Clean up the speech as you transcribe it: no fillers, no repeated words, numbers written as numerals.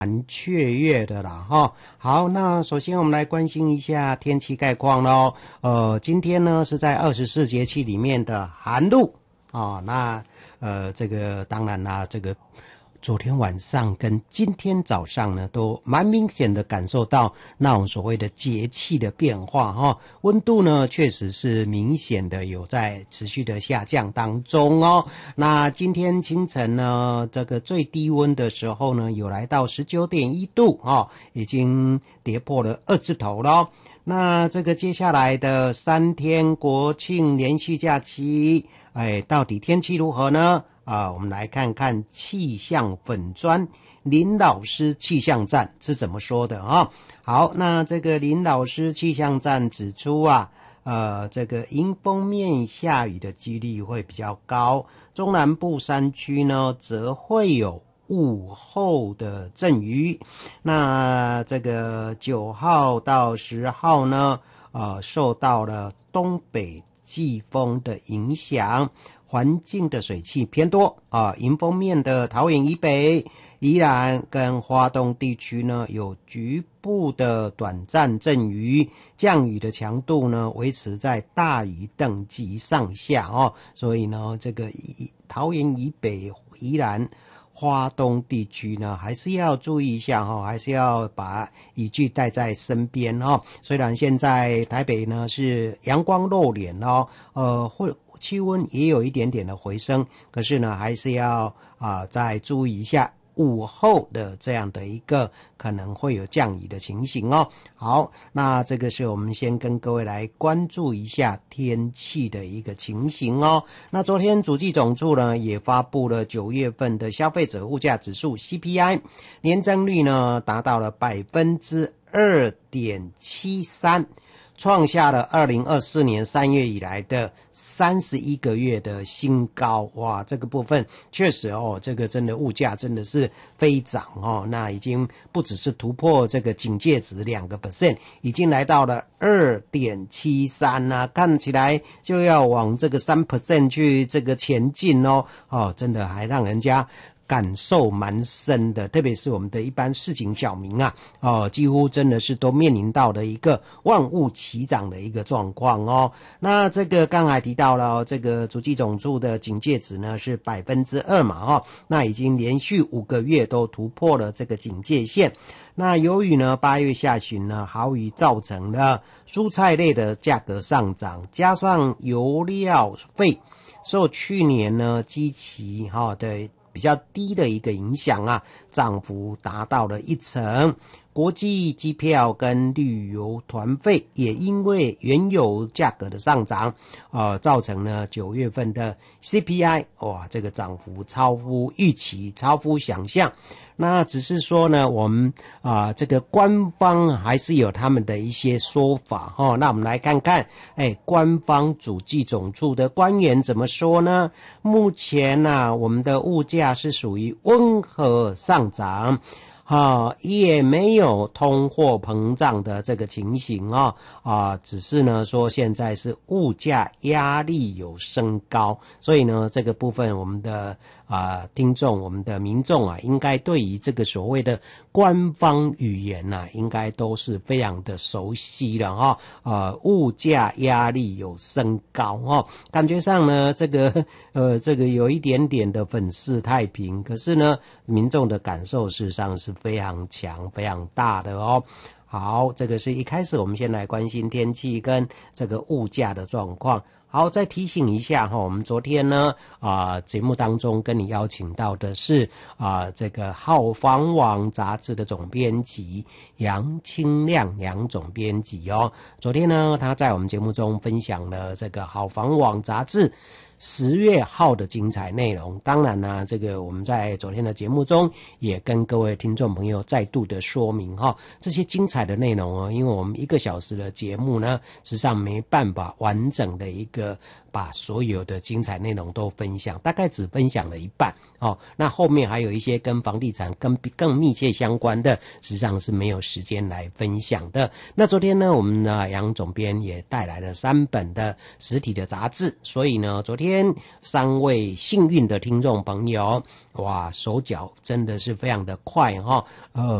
蛮雀跃的啦哈。好，那首先我们来关心一下天气概况咯。今天呢是在24节气里面的寒露啊。那这个当然啦，这个昨天晚上跟今天早上呢，都蛮明显的感受到那种所谓的节气的变化哈。温度呢，确实是明显的有在持续的下降当中哦。那今天清晨呢，这个最低温的时候呢，有来到19.1度哦，已经跌破了2字头了。那这个接下来的3天国庆连续假期，到底天气如何呢？我们来看看气象粉专林老师气象站是怎么说的啊。好，那这个林老师气象站指出这个迎风面下雨的几率会比较高，中南部山区呢则会有午后的阵雨。那这个9号到10号呢，受到了东北季风的影响，环境的水汽偏多迎风面的桃园以北、宜兰跟花东地区呢，有局部的短暂阵雨，降雨的强度呢维持在大雨等级上下所以呢，这个桃园以北、宜兰、花东地区呢，还是要注意一下还是要把雨具带在身边虽然现在台北呢是阳光露脸气温也有一点点的回升，可是呢，还是要再注意一下午后的这样的一个可能会有降雨的情形好，那这个是我们先跟各位来关注一下天气的一个情形那昨天主计总处呢也发布了9月份的消费者物价指数 CPI， 年增率呢达到了 2.73%，创下了2024年3月以来的31个月的新高。哇，这个部分确实这个真的物价真的是飞涨那已经不只是突破这个警戒值 2%， 已经来到了 2.73 看起来就要往这个 3% 去这个前进真的还让人家感受蛮深的，特别是我们的一般市井小民几乎真的是都面临到的一个万物齐涨的一个状况那这个刚才提到了这个主计总处的警戒值呢是 2% 嘛那已经连续5个月都突破了这个警戒线。那由于呢8月下旬呢豪雨造成了蔬菜类的价格上涨，加上油料费受去年呢基期的比较低的一个影响涨幅达到了1%。国际机票跟旅游团费也因为原油价格的上涨造成了9月份的 CPI 这个涨幅超乎预期，超乎想象。那只是说呢，我们这个官方还是有他们的一些说法那我们来看看官方主计总处的官员怎么说呢？目前我们的物价是属于温和上涨也没有通货膨胀的这个情形只是呢说现在是物价压力有升高，所以呢这个部分我们的听众、我们的民众应该对于这个所谓的官方语言应该都是非常的熟悉了物价压力有升高感觉上呢这个有一点点的粉饰太平，可是呢民众的感受事实上是非常强、非常大的好，这个是一开始我们先来关心天气跟这个物价的状况。好，再提醒一下我们昨天呢节目当中跟你邀请到的是这个好房网杂志的总编辑杨清亮杨总编辑昨天呢他在我们节目中分享了这个好房网杂志10月号的精彩内容。当然呢这个我们在昨天的节目中也跟各位听众朋友再度的说明这些精彩的内容因为我们1个小时的节目呢实际上没办法完整的一个把所有的精彩内容都分享，大概只分享了一半哦。那后面还有一些跟房地产更密切相关的，实际上是没有时间来分享的。那昨天呢，我们的杨总编也带来了3本的实体的杂志，所以呢，昨天3位幸运的听众朋友，哇，手脚真的是非常的快哈，